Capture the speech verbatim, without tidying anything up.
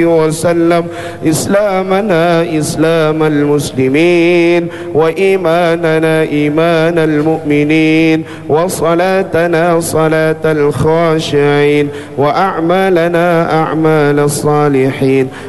وسلم إسلامنا إسلام المسلمين، وإيماننا إيمان المؤمنين، وصلاتنا صلاة الخاشعين، وأعمالنا أعمال الصالحين.